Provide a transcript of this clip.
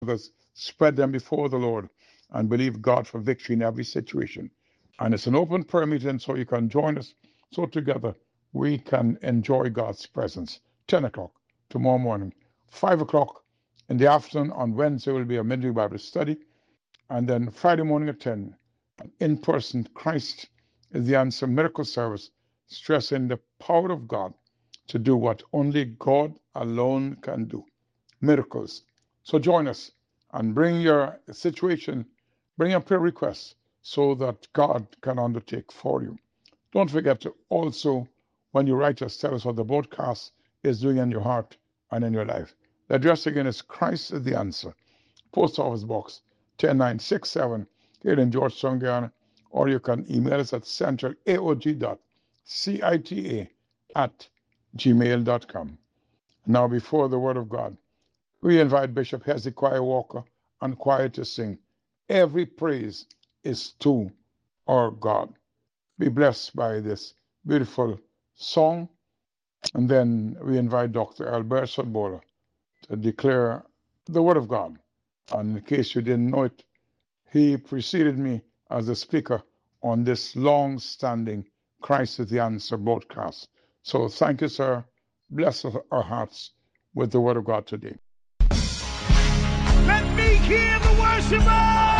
others, spread them before the Lord, and believe God for victory in every situation. And it's an open prayer meeting, so you can join us. So together we can enjoy God's presence. 10 o'clock tomorrow morning, 5 o'clock in the afternoon on Wednesday will be a midweek Bible study, and then Friday morning at 10, in person, Christ is the answer miracle service, stressing the power of God to do what only God alone can do, miracles. So join us and bring your situation, bring your prayer requests so that God can undertake for you. Don't forget to also, when you write us, tell us what the broadcast is doing in your heart and in your life. The address again is Christ is the Answer, Post Office Box 10967 here in Georgetown, Guyana, or you can email us at centralaog.cita@gmail.com. Now, before the Word of God, we invite Bishop Hezekiah Walker and choir to sing, Every Praise is to Our God. Be blessed by this beautiful song. And then we invite Dr. Albert Sotbola to declare the Word of God. And in case you didn't know it, he preceded me as a speaker on this long-standing Christ is the Answer broadcast. So thank you, sir. Bless our hearts with the Word of God today. Let me hear the worshiper.